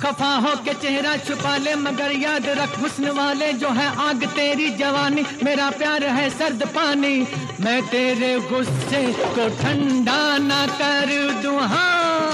खफा हो के चेहरा छुपा ले, मगर याद रख हुस्न वाले जो है आग तेरी जवानी, मेरा प्यार है सर्द पानी, मैं तेरे गुस्से को ठंडा ना कर दूं। हाँ